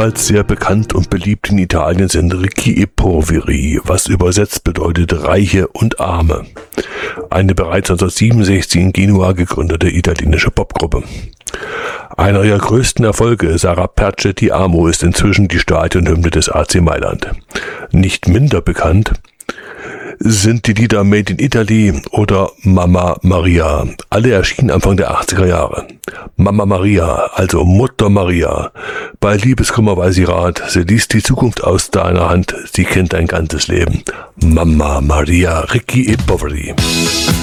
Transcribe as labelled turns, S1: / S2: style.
S1: Damals sehr bekannt und beliebt in Italien sind Ricchi e Poveri, was übersetzt bedeutet Reiche und Arme. Eine bereits 1967 in Genua gegründete italienische Popgruppe. Einer ihrer größten Erfolge, Sarà Perce Ti Amo, ist inzwischen die Stadionhymne des AC Mailand. Nicht minder bekannt sind die Lieder Made in Italy oder Mamma Maria. Alle erschienen Anfang der 80er Jahre. Mamma Maria, also Mutter Maria. Bei Liebeskummer weiß sie Rat, sie liest die Zukunft aus deiner Hand, sie kennt dein ganzes Leben. Mamma Maria, Ricchi e Poveri.